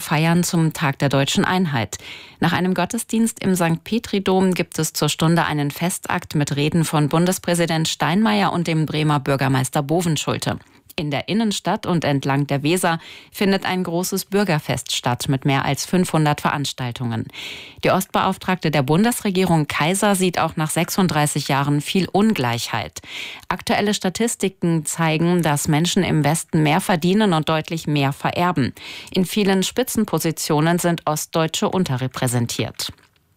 Feiern zum Tag der Deutschen Einheit. Nach einem Gottesdienst im St. Petri-Dom gibt es zur Stunde einen Festakt mit Reden von Bundespräsident Steinmeier und dem Bremer Bürgermeister Bovenschulte. In der Innenstadt und entlang der Weser findet ein großes Bürgerfest statt mit mehr als 500 Veranstaltungen. Die Ostbeauftragte der Bundesregierung Kaiser sieht auch nach 36 Jahren viel Ungleichheit. Aktuelle Statistiken zeigen, dass Menschen im Westen mehr verdienen und deutlich mehr vererben. In vielen Spitzenpositionen sind Ostdeutsche unterrepräsentiert.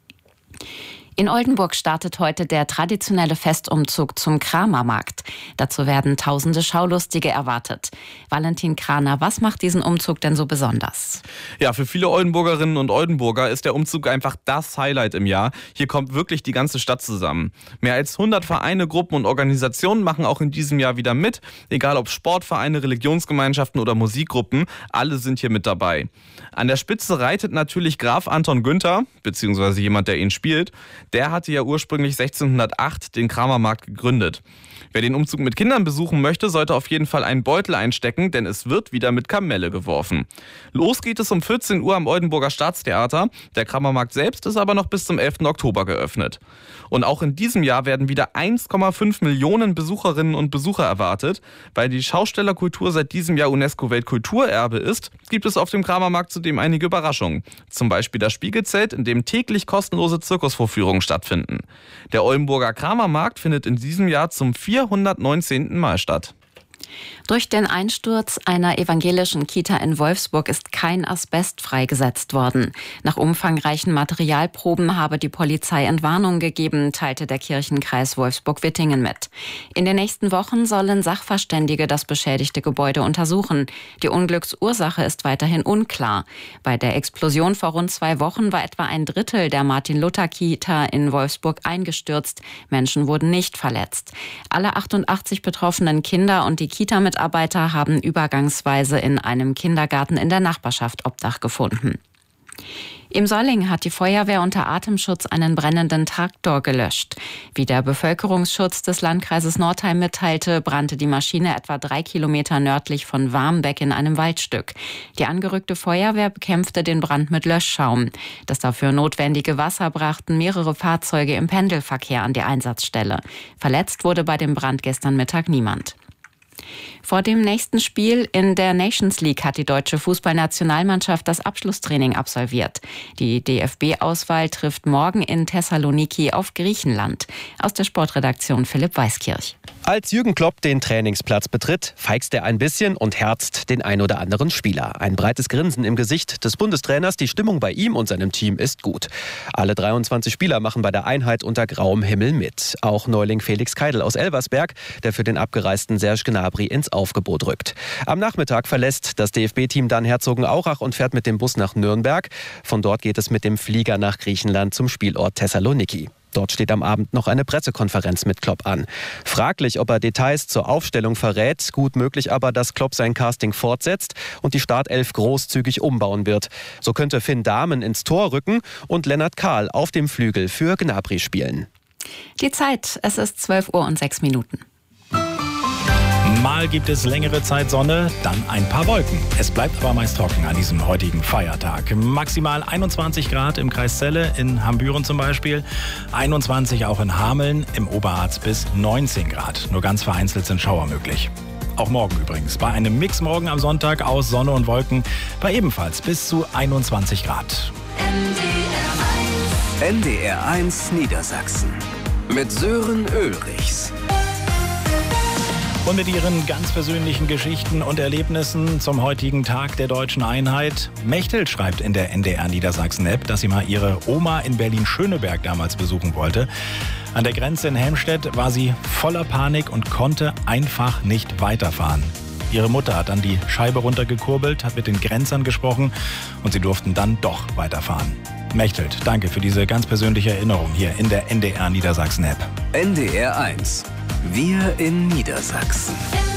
In Oldenburg startet heute der traditionelle Festumzug zum Kramermarkt. Dazu werden tausende Schaulustige erwartet. Valentin Kraner, was macht diesen Umzug denn so besonders? Ja, für viele Oldenburgerinnen und Oldenburger ist der Umzug einfach das Highlight im Jahr. Hier kommt wirklich die ganze Stadt zusammen. Mehr als 100 Vereine, Gruppen und Organisationen machen auch in diesem Jahr wieder mit. Egal ob Sportvereine, Religionsgemeinschaften oder Musikgruppen, alle sind hier mit dabei. An der Spitze reitet natürlich Graf Anton Günther, beziehungsweise jemand, der ihn spielt. Der hatte ja ursprünglich 1608 den Kramermarkt gegründet. Wer den Umzug mit Kindern besuchen möchte, sollte auf jeden Fall einen Beutel einstecken, denn es wird wieder mit Kamelle geworfen. Los geht es um 14 Uhr am Oldenburger Staatstheater. Der Kramermarkt selbst ist aber noch bis zum 11. Oktober geöffnet. Und auch in diesem Jahr werden wieder 1,5 Millionen Besucherinnen und Besucher erwartet. Weil die Schaustellerkultur seit diesem Jahr UNESCO-Weltkulturerbe ist, gibt es auf dem Kramermarkt zudem einige Überraschungen. Zum Beispiel das Spiegelzelt, in dem täglich kostenlose Zirkusvorführungen stattfinden. Der Oldenburger Kramermarkt findet in diesem Jahr zum 419. Mal statt. Durch den Einsturz einer evangelischen Kita in Wolfsburg ist kein Asbest freigesetzt worden. Nach umfangreichen Materialproben habe die Polizei Entwarnung gegeben, teilte der Kirchenkreis Wolfsburg-Wittingen mit. In den nächsten Wochen sollen Sachverständige das beschädigte Gebäude untersuchen. Die Unglücksursache ist weiterhin unklar. Bei der Explosion vor rund 2 Wochen war etwa ein Drittel der Martin-Luther-Kita in Wolfsburg eingestürzt. Menschen wurden nicht verletzt. Alle 88 betroffenen Kinder und die Kita-Mitarbeiter haben übergangsweise in einem Kindergarten in der Nachbarschaft Obdach gefunden. Im Solling hat die Feuerwehr unter Atemschutz einen brennenden Traktor gelöscht. Wie der Bevölkerungsschutz des Landkreises Nordheim mitteilte, brannte die Maschine etwa 3 Kilometer nördlich von Warmbeck in einem Waldstück. Die angerückte Feuerwehr bekämpfte den Brand mit Löschschaum. Das dafür notwendige Wasser brachten mehrere Fahrzeuge im Pendelverkehr an die Einsatzstelle. Verletzt wurde bei dem Brand gestern Mittag niemand. Vor dem nächsten Spiel in der Nations League hat die deutsche Fußballnationalmannschaft das Abschlusstraining absolviert. Die DFB-Auswahl trifft morgen in Thessaloniki auf Griechenland. Aus der Sportredaktion Philipp Weiskirch. Als Jürgen Klopp den Trainingsplatz betritt, feixt er ein bisschen und herzt den ein oder anderen Spieler. Ein breites Grinsen im Gesicht des Bundestrainers. Die Stimmung bei ihm und seinem Team ist gut. Alle 23 Spieler machen bei der Einheit unter grauem Himmel mit. Auch Neuling Felix Keidel aus Elversberg, der für den abgereisten Serge Gnabry ins Aufgebot rückt. Am Nachmittag verlässt das DFB-Team dann Herzogenaurach und fährt mit dem Bus nach Nürnberg. Von dort geht es mit dem Flieger nach Griechenland zum Spielort Thessaloniki. Dort steht am Abend noch eine Pressekonferenz mit Klopp an. Fraglich, ob er Details zur Aufstellung verrät. Gut möglich aber, dass Klopp sein Casting fortsetzt und die Startelf großzügig umbauen wird. So könnte Finn Dahmen ins Tor rücken und Lennart Kahl auf dem Flügel für Gnabry spielen. Die Zeit, es ist 12:06 Uhr. Mal gibt es längere Zeit Sonne, dann ein paar Wolken. Es bleibt aber meist trocken an diesem heutigen Feiertag. Maximal 21 Grad im Kreis Celle, in Hambüren zum Beispiel. 21 auch in Hameln, im Oberharz bis 19 Grad. Nur ganz vereinzelt sind Schauer möglich. Auch morgen übrigens. Bei einem Mix morgen am Sonntag aus Sonne und Wolken bei ebenfalls bis zu 21 Grad. NDR 1 Niedersachsen mit Sören Ulrichs. Und mit ihren ganz persönlichen Geschichten und Erlebnissen zum heutigen Tag der Deutschen Einheit. Mechthild schreibt in der NDR Niedersachsen-App, dass sie mal ihre Oma in Berlin-Schöneberg damals besuchen wollte. An der Grenze in Helmstedt war sie voller Panik und konnte einfach nicht weiterfahren. Ihre Mutter hat dann die Scheibe runtergekurbelt, hat mit den Grenzern gesprochen und sie durften dann doch weiterfahren. Mechthild, danke für diese ganz persönliche Erinnerung hier in der NDR Niedersachsen-App. NDR 1. Wir in Niedersachsen.